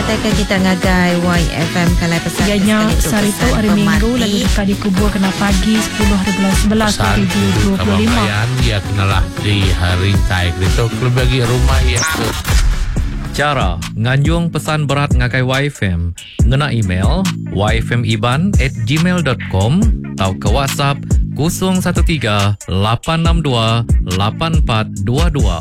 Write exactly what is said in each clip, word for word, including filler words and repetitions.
ke kita ngagai Y F M kalai pesan. Ianya sehari tu hari Minggu lalu dekat dikubur kena pagi sepuluh hari bulan sebelas dua ribu dua puluh lima. Pesan dia kenalah di hari taik itu kalau bagi rumah ya tu. Cara nganjung pesan berat ngakai Y F M ngena email y f m iban at gmail dot com atau ke WhatsApp kosong satu tiga lapan enam dua lapan empat dua dua.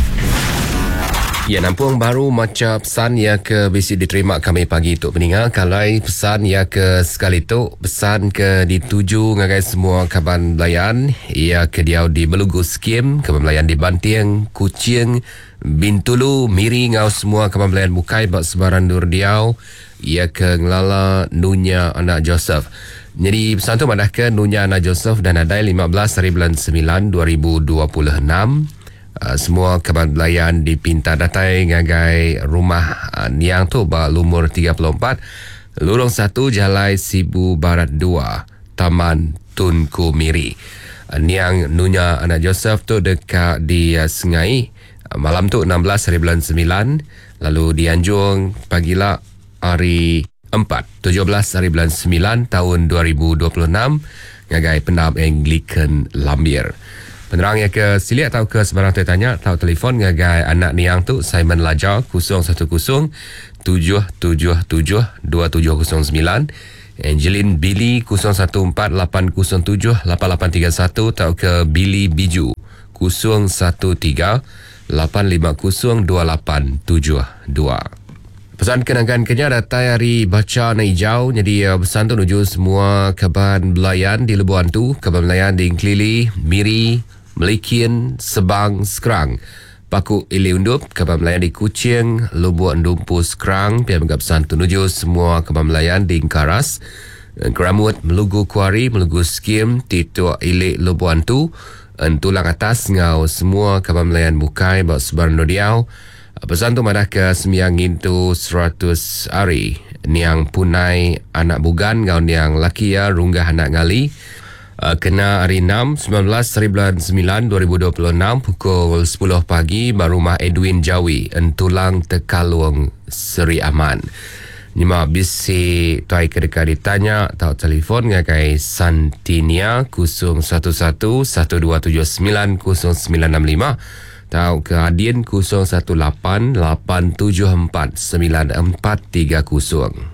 Ya, nampung baru macam pesan ya ke bisi diterima kami pagi untuk pendengar. Kalau pesan ya ke sekali tu pesan ke dituju ngagai semua kaban belayan ya ke dia di Belugu Skim, kaban belayan di Bantieng, Kuching, Bintulu, Miri ngau semua kaban belayan bukai bak sebaran dur diau ya ke ngelala Nunya anak Joseph. Jadi pesan tu madah ke Nunya anak Joseph dan adai lima belas hari bulan sembilan dua ribu dua puluh enam. Uh, semua kaban belayan dipinta datai ngagai rumah uh, Niang tu ba lumur tiga puluh empat Lorong satu Jalai Sibu Barat dua Taman Tunku Miri. uh, Niang Nunya anak Joseph tu dekat di uh, Sengai. uh, malam tu enam belas hari bulan sembilan, lalu dianjung pagilah hari empat tujuh belas hari bulan sembilan tahun dua ribu dua puluh enam ngagai Pendam Anglican Lambir. Penerang yang ke sili atau ke sebarang tertanya atau telefon ngagai anak Niang tu Simon Lajar kosong satu kosong tujuh tujuh tujuh dua tujuh kosong sembilan, Angeline Billy kosong satu empat lapan kosong tujuh lapan lapan tiga satu atau ke Billy Biju kosong satu tiga lapan lima kosong dua lapan tujuh dua. Pesan kenangan kenya datai hari baca na hijau. Jadi uh, pesan tu menuju semua kaban belayan di Lebuan tu, kaban belayan di Inklili, Miri, Melikian, Sebang, Skrang, Paku Ili Undup, kaban belayan di Kuching, Lubuan Dumpu, Skrang, pihak menggap pesan tu menuju semua kaban belayan di Ingkaras, Keramut, Melugu Kuari, Melugu Skim, Tito Ili Lubuan tu, Tulang Atas ngau semua kaban belayan bukai bak sebarang diau. Pesan tu madah ke Semiang Intu seratus hari Niang Punai anak bugan ngau Niang Lakia Runggah anak ngali. Uh, kena hari enam sembilan belas hari bulan sembilan dua ribu dua puluh enam pukul sepuluh pagi barumah Edwin Jawi Entulang Tekalung Seri Aman. Nima bisi tuai kedekat ditanya atau telefon ngakai Santinia kosong satu satu satu dua tujuh sembilan kosong sembilan enam lima atau ke Adien kosong satu lapan lapan tujuh empat sembilan empat tiga kosong.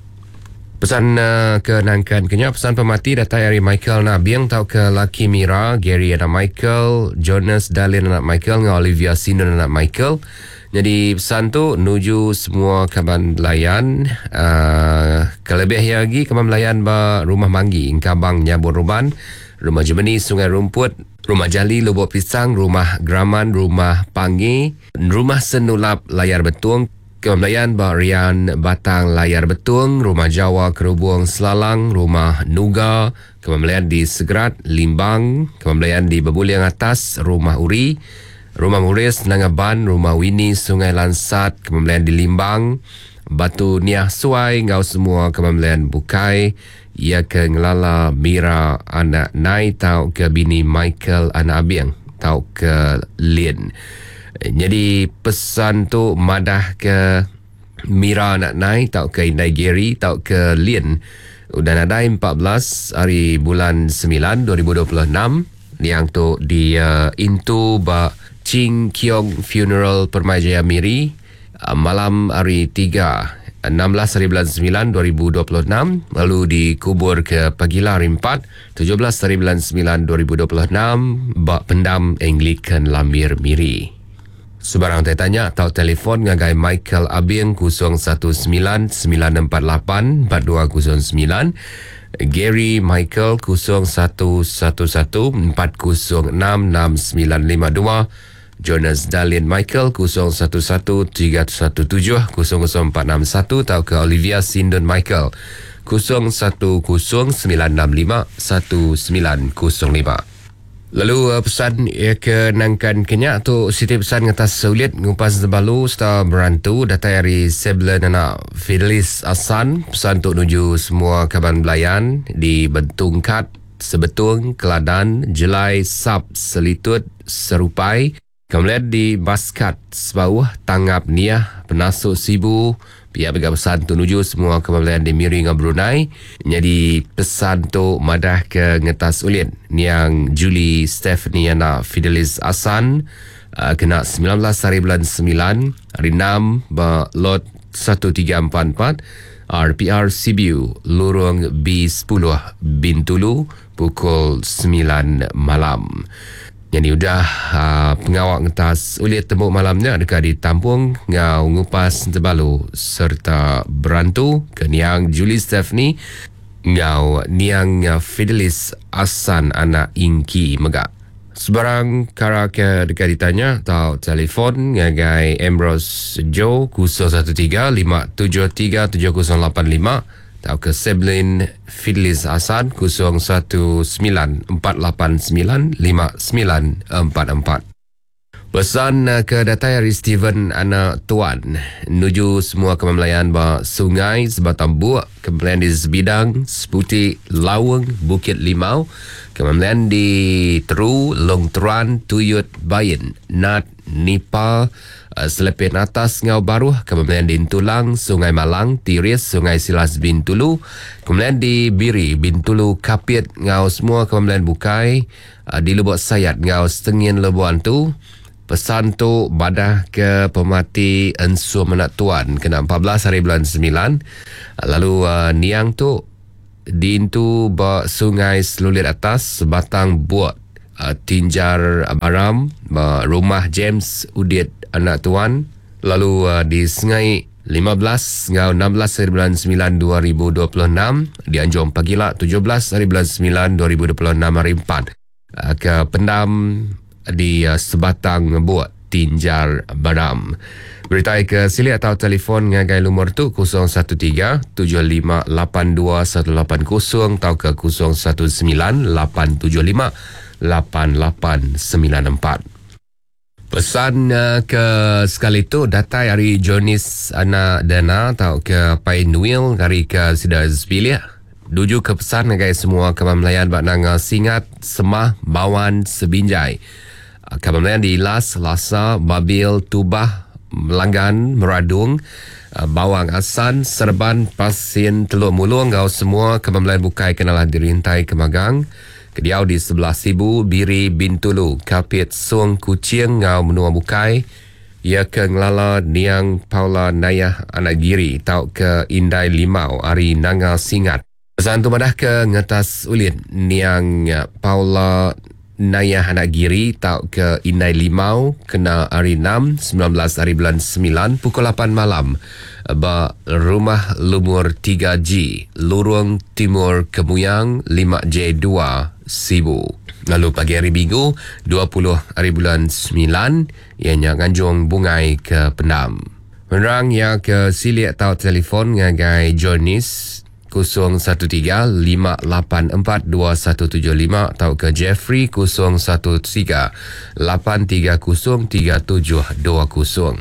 Pesan uh, ke nangkan kenya pesan pemati datai hari Michael Nabiang tau ke Lucky Mira, Gary anak Michael, Jonas Dalin anak Michael, dengan Olivia Sinon anak Michael. Jadi pesan tu nuju semua kaban belayan uh, kelebih lagi kaban belayan ba Rumah Manggi, Ingkabang Nyabur Ruban, Rumah Jemeni Sungai Rumput, Rumah Jali Lubuk Pisang, Rumah Graman, Rumah Pangi, Rumah Senulap Layar Betung, Kemelayan Barian Batang Layar Betung, Rumah Jawa Kerubung Selalang, Rumah Nuga, Kemelayan di Segrat, Limbang, Kemelayan di Bebuliang Atas, Rumah Uri, Rumah Muris, Nangaban, Rumah Winnie, Sungai Lansat, Kemelayan di Limbang, Batu Niah Suai, ngau semua Kemelayan Bukai, ia ke Ngelala Mira anak Nai, tau ke bini Michael anak Abiang, tau ke Lin. Jadi pesan tu madah ke Mira anak Nai, tau ke Indai Gary, tau ke Lin. Dan ada empat belas hari bulan sembilan dua ribu dua puluh enam yang tu di uh, Intu ba Ching Kiong Funeral Permajaya Miri, uh, malam hari tiga enam belas hari bulan sembilan dua ribu dua puluh enam, lalu dikubur ke pagilah hari empat tujuh belas hari bulan sembilan dua ribu dua puluh enam bak Pendam Anglican Lambir Miri. Sebarang tanya atau telefon ngagai Michael Abing kosong satu sembilan sembilan empat lapan empat dua kosong sembilan, Gary Michael kosong satu satu satu empat kosong enam enam sembilan lima dua, Jonas Dalin Michael kosong satu satu tiga satu tujuh kosong kosong empat enam satu atau ke Olivia Sindon Michael kosong satu kosong sembilan enam lima satu sembilan kosong lima. Lalu uh, pesan ya ke nangkan kenya tu siti pesan ngatas sulit ngupas terbalu serta berantu datai hari Sebelen anak Fidelis Asan, pesan tu nuju semua kaban belayan di Bentungkat, Sebetung, Keladan, Jelai, Sap, Selitut, Serupai, kemudian di Baskat, Sebauh, Tangap Niah, Penasuk Sibu, pihak bagi pesan tu nuju semua kebablayan di Miri dengan Brunei. Jadi pesan tu madah ke ngetas ulit niang Julie Stephanie anak Fidelis Asan uh, kena sembilan belas hari bulan sembilan hari enam ba lot satu tiga empat empat R P R Sibiu lorong B sepuluh Bintulu pukul sembilan malam. Yang ni udah uh, pengawak ngetas ulit tembuk malamnya dekat di Tampung ngau ngupas Tebalu serta berantu ke niang Julie Stephanie ngau niang Fidelis Asan anak Ingki Megak. Sebarang kara ke dekat ditanya atau telefon ngagai Ambrose Joe kosong satu tiga lima tujuh tiga tujuh kosong lapan lima atau ke Seblin Fidelis Asan kosong satu sembilan empat lapan sembilan lima sembilan empat empat. Pesan ke datai hari Steven anak Tuan nuju semua kemamlayan ba sungai Sebatang Buak, kemamlayan di Sebidang, Seputi, Lawang, Bukit Limau, kemamlayan di Teru, Long Teruan, Tuyut, Bayin, Nat, Nipal, uh, Selepin Atas, Ngau Baru, kemamlayan di Intulang, Sungai Malang, Tiris, Sungai Silas, Bintulu, kemamlayan di Biri, Bintulu, Kapit, Ngau semua kemamlayan Bukai, uh, di Lubuk Sayat, Ngau Setengin Lebuan tu. Pesan tu badah ke pemati Ensur Menak Tuan kena empat belas hari bulan sembilan. Lalu uh, niang tu dintu ba Sungai Selulit Atas Sebatang Buat uh, Tinjar Baram ba Rumah James Udit Anak Tuan. Lalu uh, di Sungai lima belas ngau enam belas hari bulan sembilan dua ribu dua puluh enam di Anjong Pagila tujuh belas hari bulan sembilan dua ribu dua puluh enam hari empat uh, ke Pendam di uh, Sebatang Buat Tinjar Baram. Berita ke sili atau telefon ngagai lumur tu kosong satu tiga tujuh lima lapan dua satu lapan kosong atau ke kosong satu sembilan lapan tujuh lima lapan lapan sembilan empat. Pesan uh, ke sekali tu datai hari Jonis anak Dana atau ke Pai Nuil hari ke Sida Zbilia. Duju ke pesan ngagai semua kemamlayan bak nanga Singat, Semah, Bawan, Sebinjai. Kemamlayan di Ilas, Lasa, Babil, Tubah, Melanggan, Meradung, Bawang Asan, Serban, Pasin, Teluk Mulung, ngau semua kemamlayan Bukai kenalah dirintai Kemagang. Kediau di sebelah Sibu, Biri, Bintulu, Kapit, Sung, Kucing, ngau menua Bukai. Ia ke Ngelala, Niang, Paula, Nayah, Anak Giri, tau ke Indai Limau, Ari Nanga Singat. Pesan tu madah ke ngetas ulit Niang Paula Nayah Anak Giri tau ke Indai Limau kena hari enam sembilan belas hari bulan sembilan pukul lapan malam ba Rumah Lumur tiga G Lorong Timur Kemuyang lima J dua Sibu. Lalu pagi hari Minggu dua puluh hari bulan sembilan ianya Nganjung Bungai ke Pendam. Menerang yang ke silik atau telefon ngagai Jonis kosong satu tiga lima lapan empat dua satu tujuh lima atau ke Jeffrey kosong satu tiga lapan tiga kosong tiga tujuh dua kosong.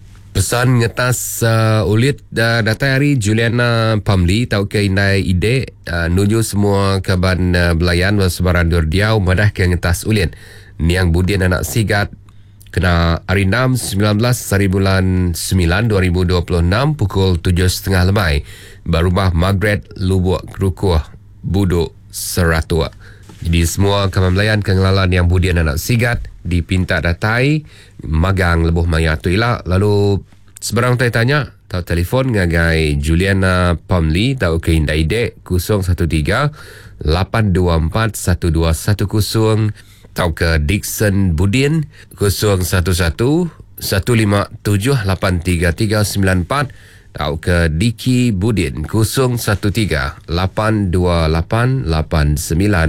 Pesan ngetas uh, ulit uh, datai hari Juliana Pamli tau ke Indai Ide uh, nuju semua kaban uh, belayan sebaran Durdiau madah ke ngetas ulit Niang Budin anak Sigat kena hari enam sembilan belas hari bulan sembilan dua ribu dua puluh enam pukul tujuh tiga puluh lemai Barumah Margaret Lubuk Rukuh Buduk Seratua. Jadi semua kemamlayan kengelalan yang Budian anak Sigat dipinta datai magang lebuh maya tu ilah. Lalu sebarang tanya tau telefon ngagai Juliana Pamli tau ke Indai Dek kosong satu tiga lapan dua empat satu dua satu kosong tau ke Dixon Budin kosong satu satu satu lima tujuh lapan tiga tiga sembilan empat tau ke Diki Budin kosong satu tiga lapan dua lapan lapan sembilan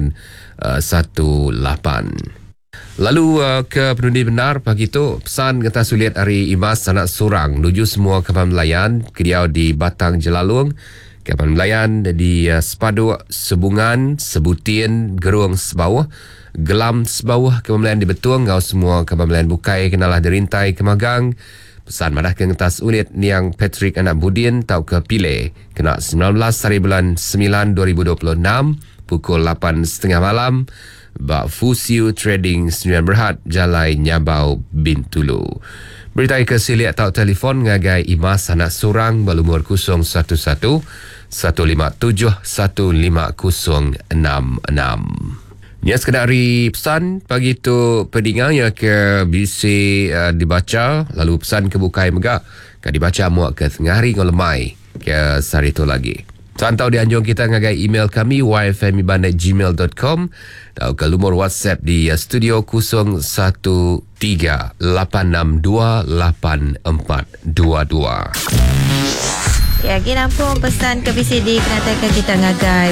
satu lapan. Lalu uh, ke penundi benar pagi tu pesan kata sulit hari Imas anak Surang nuju semua kapal nelayan kediau di Batang Jelalung, kapal nelayan di uh, Sepaduk, Sebungan, Sebutin, Gerung Sebawah, Gelam Sebawah, kapal nelayan di Betung, ngau semua kapal nelayan Bukai kenalah dirintai Kemagang. Pesan madah ke ngetas unit Niang Patrick anak Budin tau ke Pile kena sembilan belas hari bulan sembilan dua ribu dua puluh enam pukul lapan tiga puluh malam Bak Fusiu Trading Sembilan Berhad Jalai Nyabau Bintulu. Berita ke silik atau telefon ngagai Imas anak surang berumur kosong satu satu satu lima tujuh satu lima kosong enam enam. Ini sekedari pesan pagi tu pendengar yang ke bisi uh, dibaca, lalu pesan ke bukai megak ke dibaca muak ke tengah hari ngolemai ke sari tu lagi. Santau di anjung kita ngagai email kami y f m iban at gmail dot com atau ke lumur WhatsApp di uh, studio kosong satu tiga lapan enam dua lapan empat dua dua. Ya, kita nampung pesan ke B C D kenatakan kita ngagai